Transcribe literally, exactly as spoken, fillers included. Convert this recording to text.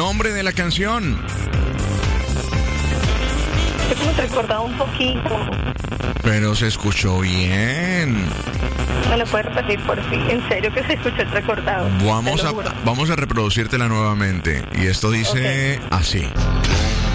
nombre de la canción. Es como recordado un poquito. Pero se escuchó bien. ¿Me lo puedes repetir por fin? En serio que se escuchó recordado. Vamos a, vamos a reproducírtela nuevamente. Y esto dice okay. así.